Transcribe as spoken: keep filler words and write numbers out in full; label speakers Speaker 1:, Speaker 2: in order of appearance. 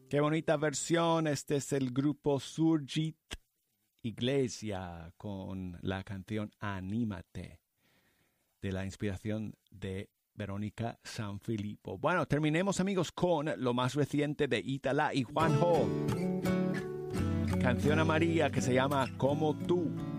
Speaker 1: Qué bonita versión. Este es el grupo Surgit Iglesia con la canción Anímate, de la inspiración de Verónica Sanfilippo. Bueno, terminemos, amigos, con lo más reciente de Italá y Juanjo. Canción a María que se llama Como tú.